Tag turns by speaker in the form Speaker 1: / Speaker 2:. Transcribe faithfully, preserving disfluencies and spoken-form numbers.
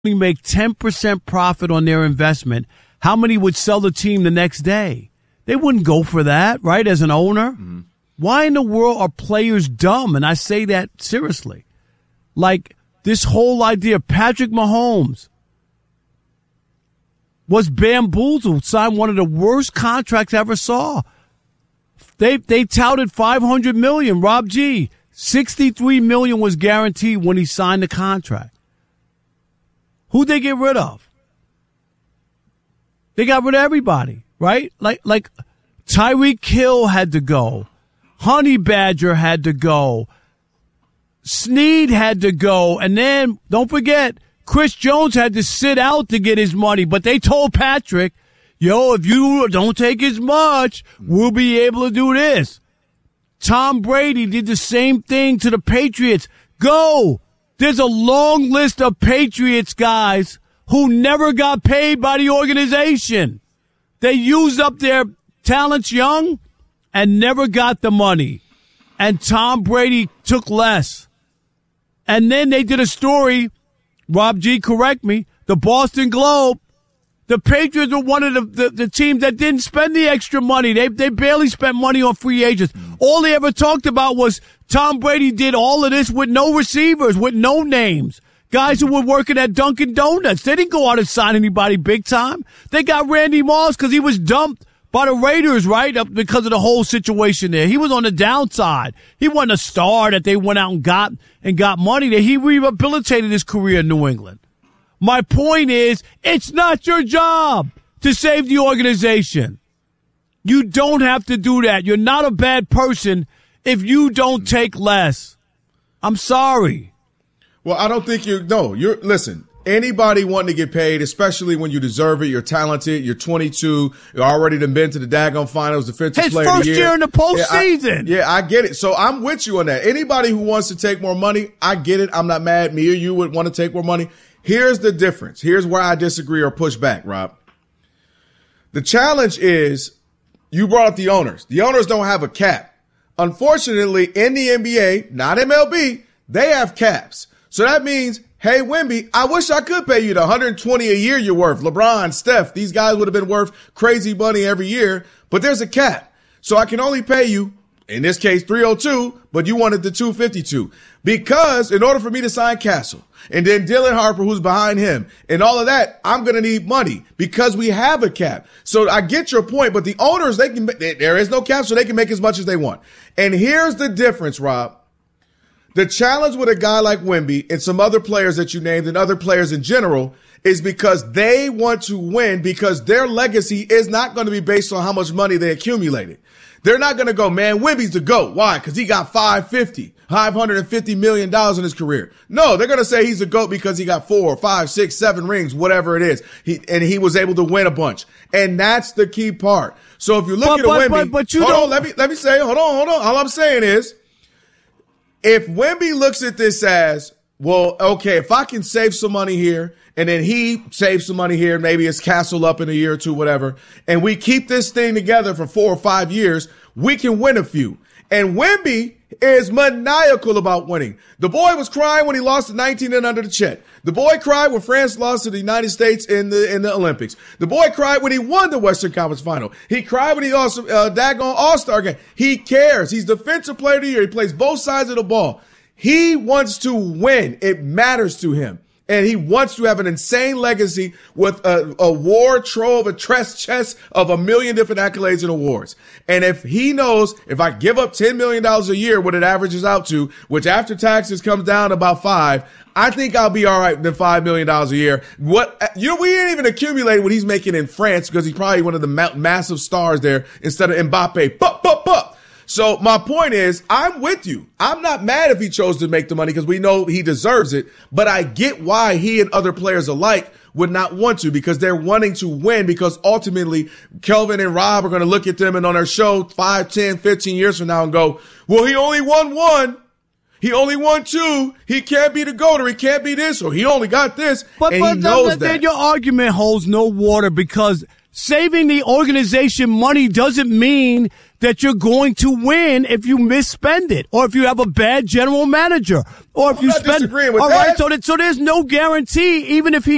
Speaker 1: make ten percent profit on their investment, how many would sell the team the next day? They wouldn't go for that, right, as an owner? Mm-hmm. Why in the world are players dumb? And I say that seriously. Like, this whole idea, Patrick Mahomes was bamboozled, signed one of the worst contracts I ever saw. They they touted five hundred million dollars. Rob G, sixty-three million dollars was guaranteed when he signed the contract. Who'd they get rid of? They got rid of everybody, right? Like like Tyreek Hill had to go. Honey Badger had to go. Snead had to go. And then, don't forget, Chris Jones had to sit out to get his money. But they told Patrick, yo, if you don't take as much, we'll be able to do this. Tom Brady did the same thing to the Patriots. Go! There's a long list of Patriots guys who never got paid by the organization. They used up their talents young and never got the money. And Tom Brady took less. And then they did a story, Rob G, correct me, the Boston Globe. The Patriots were one of the, the, the teams that didn't spend the extra money. They they barely spent money on free agents. All they ever talked about was Tom Brady did all of this with no receivers, with no names. Guys who were working at Dunkin' Donuts. They didn't go out and sign anybody big time. They got Randy Moss because he was dumped by the Raiders, right, because of the whole situation there. He was on the downside. He wasn't a star that they went out and got and got money there. He rehabilitated his career in New England. My point is, it's not your job to save the organization. You don't have to do that. You're not a bad person if you don't take less. I'm sorry.
Speaker 2: Well, I don't think you're, no, you're, listen, anybody wanting to get paid, especially when you deserve it, you're talented, you're twenty-two, you're already been to the daggone finals, defensive
Speaker 1: His
Speaker 2: player of the year.
Speaker 1: His first year in the postseason.
Speaker 2: Yeah, I, yeah, I get it. So I'm with you on that. Anybody who wants to take more money, I get it. I'm not mad. Me or you would want to take more money. Here's the difference. Here's where I disagree or push back, Rob. The challenge is you brought up the owners. The owners don't have a cap. Unfortunately, in the N B A, not M L B, they have caps. So that means, hey, Wemby, I wish I could pay you the one hundred twenty a year you're worth. LeBron, Steph, these guys would have been worth crazy money every year, but there's a cap. So I can only pay you, in this case, three oh two, but you wanted the two fifty-two. Because in order for me to sign Castle, and then Dylan Harper, who's behind him, and all of that, I'm going to need money because we have a cap. So I get your point, but the owners, they can, there is no cap, so they can make as much as they want. And here's the difference, Rob. The challenge with a guy like Wemby and some other players that you named and other players in general is because they want to win because their legacy is not going to be based on how much money they accumulated. They're not going to go, man, Wemby's the GOAT. Why? Because he got five fifty, five hundred fifty million dollars in his career. No, they're going to say he's the GOAT because he got four, five, six, seven rings, whatever it is. He, and he was able to win a bunch. And that's the key part. So if you look at Wemby, but, but you hold don't. on, let me, let me say, hold on, hold on. All I'm saying is, if Wemby looks at this as, well, okay, if I can save some money here and then he saves some money here, maybe it's Castle up in a year or two, whatever, and we keep this thing together for four or five years, we can win a few. And Wemby is maniacal about winning. The boy was crying when he lost to nineteen and under to Chet. The boy cried when France lost to the United States in the in the Olympics. The boy cried when he won the Western Conference Final. He cried when he lost uh, daggone All-Star game. He cares. He's defensive player of the year. He plays both sides of the ball. He wants to win. It matters to him. And he wants to have an insane legacy with a, a war trove, a chest chest of a million different accolades and awards. And if he knows if I give up ten million dollars a year, what it averages out to, which after taxes comes down to about five, I think I'll be all right with five million dollars a year. What, you know, we ain't even accumulated what he's making in France because he's probably one of the ma- massive stars there instead of Mbappe. Bup, bup, bup. So my point is, I'm with you. I'm not mad if he chose to make the money because we know he deserves it, but I get why he and other players alike would not want to because they're wanting to win because ultimately Kelvin and Rob are going to look at them and on their show five, ten, fifteen years from now and go, well, he only won one. He only won two. He can't be the GOAT or he can't be this or he only got this.
Speaker 1: But,
Speaker 2: and
Speaker 1: but
Speaker 2: he knows
Speaker 1: then
Speaker 2: that.
Speaker 1: Your argument holds no water because saving the organization money doesn't mean that you're going to win if you misspend it or if you have a bad general manager or if
Speaker 2: I'm
Speaker 1: you
Speaker 2: not
Speaker 1: spend.
Speaker 2: disagreeing with
Speaker 1: all
Speaker 2: that.
Speaker 1: right, so that, so there's no guarantee even if he